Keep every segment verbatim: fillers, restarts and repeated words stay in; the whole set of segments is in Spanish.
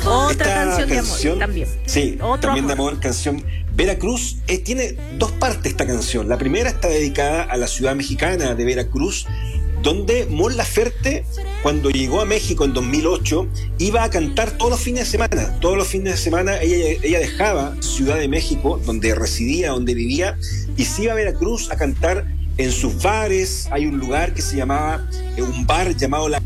Otra Esta canción, de canción amor también. Sí, Otro también de amor. amor, canción. Veracruz eh, tiene dos partes esta canción. La primera está dedicada a la ciudad mexicana de Veracruz, donde Mon Laferte, cuando llegó a México en dos mil ocho, iba a cantar todos los fines de semana. Todos los fines de semana ella, ella dejaba Ciudad de México, donde residía, donde vivía, y se iba a Veracruz a cantar en sus bares. Hay un lugar que se llamaba, eh, un bar llamado La...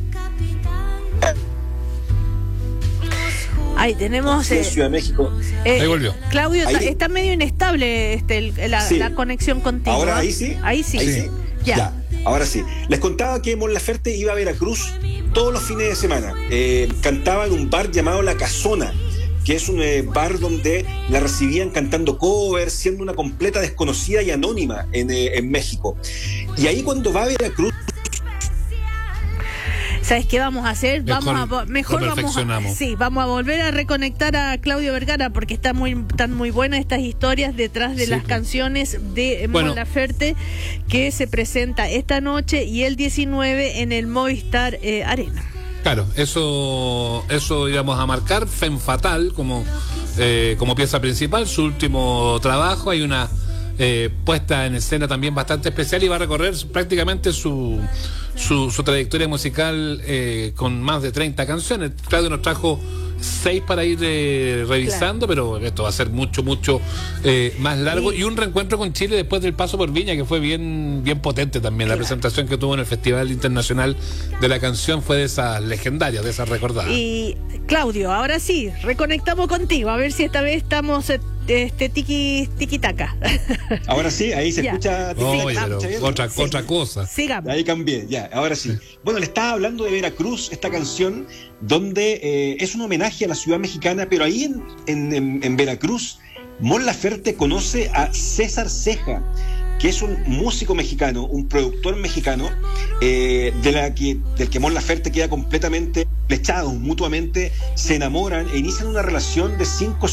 Ahí tenemos... en Eh, Ciudad de México. eh, Ahí volvió. Claudio, Ahí. está, está medio inestable este, el- la, Sí. la conexión contigo. Ahora ¿eh? ahí sí. Ahí sí. Ahí sí. Ya. Ya, ahora sí. Les contaba que Mon Laferte iba a Veracruz todos los fines de semana. Eh, cantaba en un bar llamado La Casona, que es un eh, bar donde la recibían cantando covers, siendo una completa desconocida y anónima en, eh, en México. Y ahí cuando va a Veracruz... ¿Sabes qué vamos a hacer? Mejor Vamos a vo- mejor lo vamos a, perfeccionamos. sí, vamos a volver a reconectar a Claudio Vergara porque está muy, están muy buenas estas historias detrás de Sí, las pues. canciones de Bueno. Mon Laferte, que se presenta esta noche y el diecinueve en el Movistar eh, Arena. Claro, eso, eso íbamos a marcar. Femme Fatal como, eh, como pieza principal, su último trabajo. Hay una eh, puesta en escena también bastante especial y va a recorrer prácticamente su, su, su trayectoria musical eh, con más de treinta canciones. Claudio nos trajo seis para ir eh, revisando, claro. Pero esto va a ser mucho, mucho eh, más largo. Y, y un reencuentro con Chile después del paso por Viña, que fue bien, bien potente también. Claro. La presentación que tuvo en el Festival Internacional de la Canción fue de esas legendarias, de esas recordadas. Y Claudio, ahora sí, reconectamos contigo, a ver si esta vez estamos eh, este tiki tiki taca. Ahora sí, ahí se Ya. escucha... Sí, Oye, vamos. pero otra, Sí. otra cosa. Sigamos. Ahí cambié, ya, ahora sí. Bueno, le estaba hablando de Veracruz, esta canción, donde eh, es un homenaje a la ciudad mexicana, pero ahí en, en, en, en Veracruz, Mon Laferte conoce a César Ceja, que es un músico mexicano, un productor mexicano, eh, de la que, del que Mon Laferte queda completamente flechados, mutuamente se enamoran e inician una relación de cinco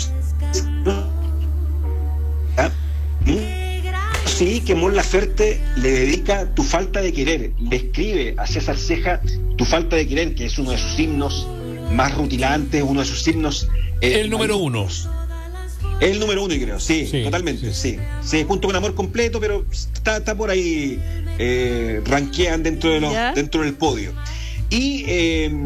Sí, que Mon Laferte le dedica Tu falta de querer, le escribe a César Ceja Tu falta de querer, que es uno de sus himnos más rutilantes, uno de sus himnos... Eh, El número uno. El número uno, creo, sí, Sí, totalmente, sí. sí. Sí, junto con Amor Completo, pero está, está por ahí, eh, ranquean dentro, de los, ¿Ya? dentro del podio. Y... Eh,